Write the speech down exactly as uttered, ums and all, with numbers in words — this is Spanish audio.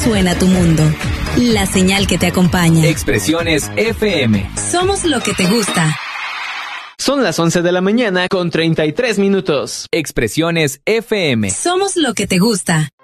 suena tu mundo. La señal que te acompaña. Expresiones F M. Somos lo que te gusta. Son las once de la mañana con treinta y tres minutos. Expresiones F M. Somos lo que te gusta.